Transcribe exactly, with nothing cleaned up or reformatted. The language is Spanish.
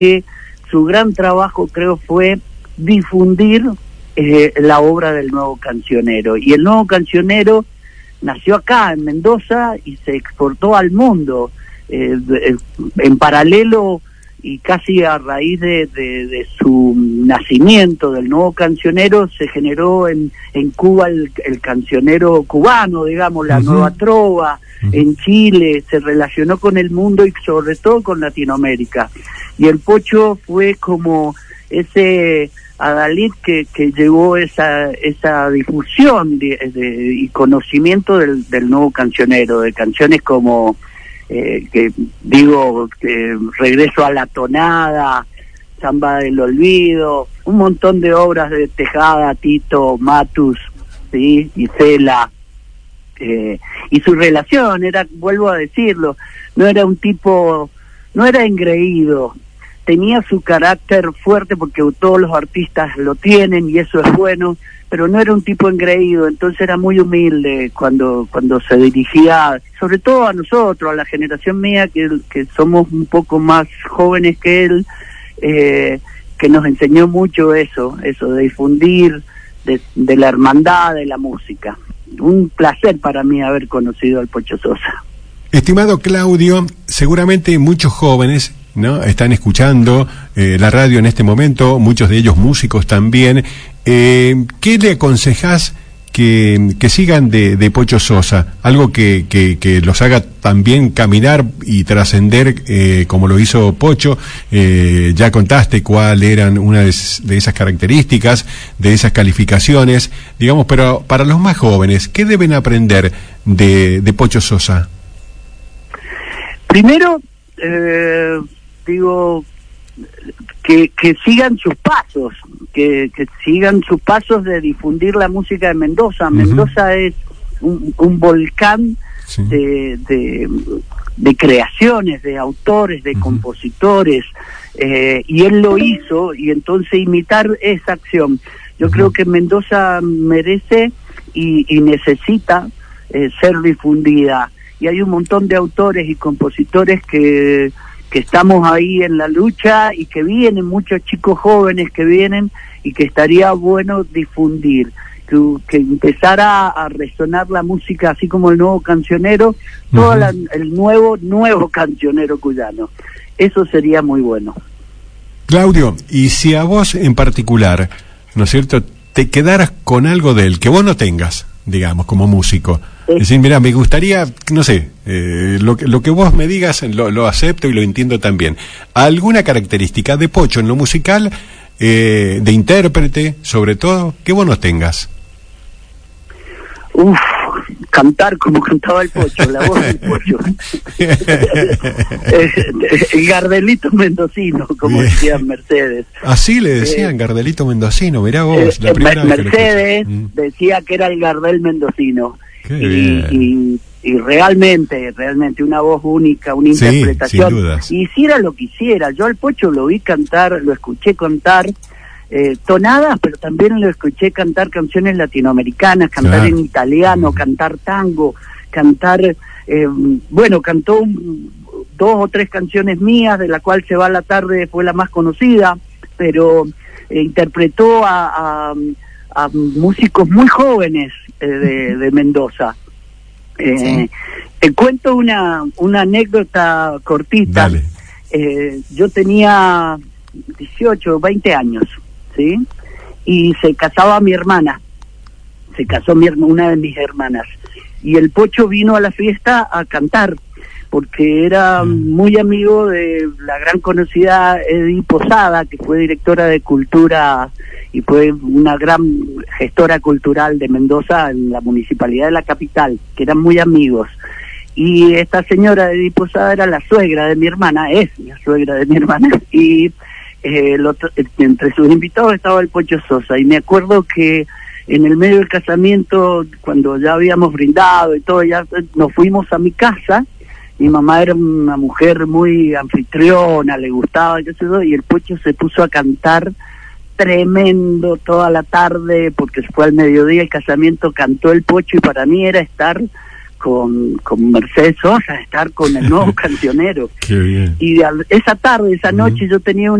que su gran trabajo, creo, fue difundir eh, la obra del Nuevo Cancionero. Y el Nuevo Cancionero nació acá, en Mendoza, y se exportó al mundo. Eh, de, en paralelo y casi a raíz de, de, de su nacimiento del Nuevo Cancionero, se generó en, en Cuba el, el cancionero cubano, digamos, la uh-huh. nueva trova. Uh-huh. En Chile, se relacionó con el mundo y sobre todo con Latinoamérica. Y el Pocho fue como ese adalid que, que llevó esa esa difusión de, de, y conocimiento del, del Nuevo Cancionero, de canciones como Eh, que digo, que Regreso a la Tonada, Samba del Olvido, un montón de obras de Tejada, Tito, Matus, ¿sí? Y Cela, eh, y su relación era, vuelvo a decirlo, no era un tipo, no era engreído, tenía su carácter fuerte porque todos los artistas lo tienen y eso es bueno, pero no era un tipo engreído, entonces era muy humilde cuando cuando se dirigía, sobre todo a nosotros, a la generación mía, que, que somos un poco más jóvenes que él, eh, que nos enseñó mucho eso, eso de difundir, de, de la hermandad, de la música. Un placer para mí haber conocido al Pocho Sosa. Estimado Claudio, seguramente muchos jóvenes, ¿no?, están escuchando eh, la radio en este momento, muchos de ellos músicos también. Eh, ¿Qué le aconsejás que, que sigan de, de Pocho Sosa? Algo que, que, que los haga también caminar y trascender eh, como lo hizo Pocho. Eh, ya contaste cuál eran una de, de esas características, de esas calificaciones, digamos, pero para los más jóvenes, ¿qué deben aprender de, de Pocho Sosa? Primero, eh, digo, que, que sigan sus pasos, que, que sigan sus pasos de difundir la música de Mendoza. Uh-huh. Mendoza es un, un volcán sí. de, de, de creaciones, de autores, de uh-huh. compositores, eh, y él lo hizo, y entonces imitar esa acción. Yo uh-huh. creo que Mendoza merece y, y necesita eh, ser difundida. Y hay un montón de autores y compositores que, que estamos ahí en la lucha y que vienen, muchos chicos jóvenes que vienen y que estaría bueno difundir, que, que empezara a resonar la música así como el Nuevo Cancionero, todo uh-huh. la, el nuevo, nuevo cancionero cuyano. Eso sería muy bueno. Claudio, y si a vos en particular, ¿no es cierto?, te quedaras con algo de él, que vos no tengas, digamos, como músico, es decir, mira, me gustaría, no sé, eh, lo, que, lo que vos me digas lo, lo acepto y lo entiendo también. ¿Alguna característica de Pocho en lo musical, eh, de intérprete, sobre todo, que vos no tengas? Uf, cantar como cantaba el Pocho, la voz del Pocho. El Gardelito mendocino, como Bien. decían Mercedes. Así le decían, eh, Gardelito mendocino, mirá vos. Eh, la primera Mercedes vez que lo decía que era el Gardel mendocino. Qué y, bien. y, y realmente, realmente una voz única, una sí, interpretación. Sin dudas. Y hiciera lo que hiciera. Yo al Pocho lo vi cantar, lo escuché cantar eh, tonadas, pero también lo escuché cantar canciones latinoamericanas, cantar claro. en italiano, mm. cantar tango, cantar, eh, bueno, cantó un, dos o tres canciones mías, de la cual Se va la tarde fue la más conocida, pero eh, interpretó a, a, a músicos muy jóvenes eh, de, de Mendoza. Eh, sí. Te cuento una, una anécdota cortita. Dale. Eh, yo tenía dieciocho, veinte años, ¿sí? Y se casaba mi hermana, se casó mi, una de mis hermanas, y el Pocho vino a la fiesta a cantar, porque era mm. muy amigo de la gran conocida Edith Posada, que fue directora de Cultura y fue una gran gestora cultural de Mendoza en la municipalidad de la capital, que eran muy amigos. Y esta señora Edith Posada era la suegra de mi hermana, es la suegra de mi hermana, y eh, el otro, entre sus invitados estaba el Pocho Sosa, y me acuerdo que en el medio del casamiento, cuando ya habíamos brindado y todo, ya nos fuimos a mi casa. Mi mamá era una mujer muy anfitriona, le gustaba, qué sé yo, y el Pocho se puso a cantar tremendo toda la tarde, porque fue al mediodía el casamiento, cantó el Pocho, y para mí era estar con, con Mercedes Sosa, estar con el nuevo cancionero. Qué bien. Y de, esa tarde, esa noche, uh-huh. yo tenía una